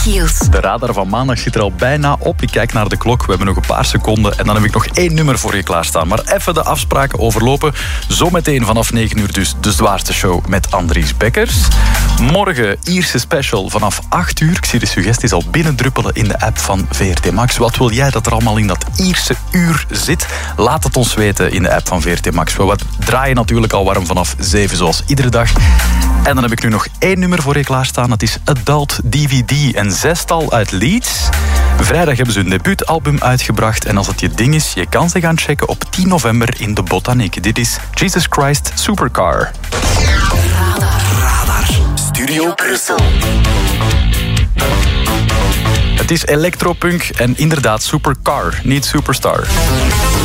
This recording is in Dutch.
Michiels. De radar van maandag zit er al bijna op. Ik kijk naar de klok. We hebben nog een paar seconden. En dan heb ik nog 1 nummer voor je klaarstaan. Maar even de afspraken overlopen. Zometeen vanaf 9 uur dus de zwaarste show met Andries Beckers. Morgen Ierse special vanaf 8 uur. Ik zie de suggesties al binnendruppelen in de app van VRT Max. Wat wil jij dat er allemaal in dat Ierse uur zit? Laat het ons weten in de app van VRT Max. We draaien natuurlijk al warm vanaf 7 zoals iedere dag. En dan heb ik nu nog 1 nummer voor je klaarstaan. Dat is Adult DVD. Een zestal uit Leeds. Vrijdag hebben ze hun debuutalbum uitgebracht. En als het je ding is, je kan ze gaan checken op 10 november in de Botaniek. Dit is Jesus Christ Supercar. Radar. Studio Brussel. Het is electropunk en inderdaad supercar, niet superstar.